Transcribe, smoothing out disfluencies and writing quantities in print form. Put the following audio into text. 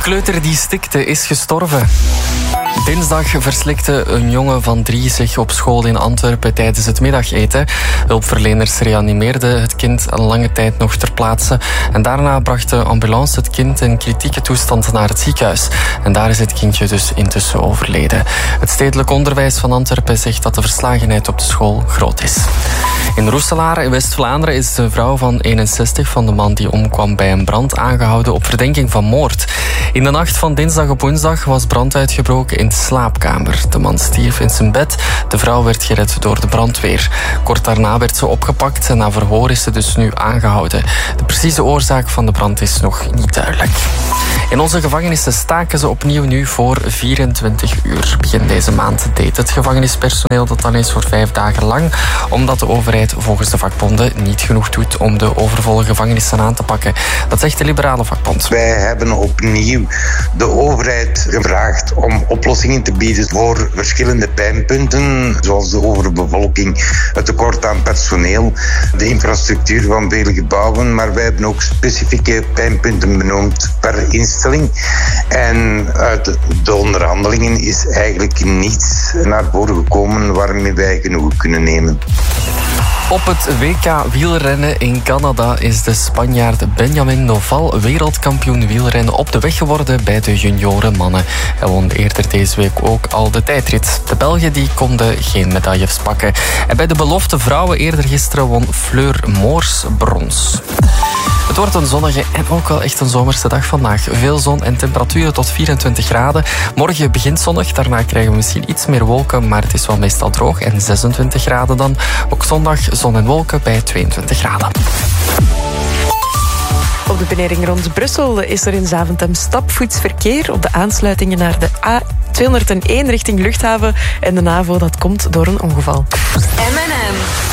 kleuter die stikte is gestorven. Dinsdag verslikte een jongen van 3 zich op school in Antwerpen tijdens het middageten. Hulpverleners reanimeerden het kind een lange tijd nog ter plaatse. En daarna bracht de ambulance het kind in kritieke toestand naar het ziekenhuis. En daar is het kindje dus intussen overleden. Het stedelijk onderwijs van Antwerpen zegt dat de verslagenheid op de school groot is. In Roeselaar in West-Vlaanderen is de vrouw van 61 van de man die omkwam bij een brand aangehouden op verdenking van moord. In de nacht van dinsdag op woensdag was brand uitgebroken in de slaapkamer. De man stierf in zijn bed. De vrouw werd gered door de brandweer. Kort daarna werd ze opgepakt en na verhoor is ze dus nu aangehouden. De precieze oorzaak van de brand is nog niet duidelijk. In onze gevangenissen staken ze opnieuw nu voor 24 uur. Begin deze maand deed het gevangenispersoneel dat al eens voor 5 dagen lang, omdat de overheid volgens de vakbonden niet genoeg doet om de overvolle gevangenissen aan te pakken. Dat zegt de liberale vakbond. Wij hebben opnieuw de overheid gevraagd om oplossingen te bieden voor verschillende pijnpunten, zoals de overbevolking, het tekort aan personeel, de infrastructuur van vele gebouwen, maar wij hebben ook specifieke pijnpunten benoemd per instelling. En uit de onderhandelingen is eigenlijk niets naar voren gekomen waarmee wij genoegen kunnen nemen. Op het WK wielrennen in Canada is de Spanjaard Benjamin Noval wereldkampioen wielrennen op de weg geworden bij de juniorenmannen. Hij won eerder deze week ook al de tijdrit. De Belgen die konden geen medailles pakken. En bij de belofte vrouwen eerder gisteren won Fleur Moors brons. Het wordt een zonnige en ook wel echt een zomerse dag vandaag. Veel zon en temperaturen tot 24 graden. Morgen begint zonnig, daarna krijgen we misschien iets meer wolken, maar het is wel meestal droog en 26 graden dan. Ook zondag zon en wolken bij 22 graden. Op de beneding rond Brussel is er in Zaventem stapvoetsverkeer op de aansluitingen naar de A201 richting Luchthaven. En de NAVO, dat komt door een ongeval. M&M.